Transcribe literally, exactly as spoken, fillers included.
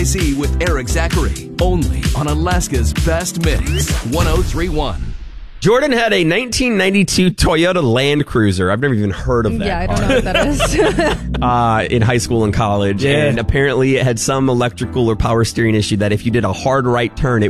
See with Eric Zachary, only on Alaska's Best Mix, one oh three point one. Jordan had a nineteen ninety-two Toyota Land Cruiser. I've never even heard of that Yeah, I car. don't know what that is. uh, in high school and college. Yeah. And apparently it had some electrical or power steering issue that if you did a hard right turn, it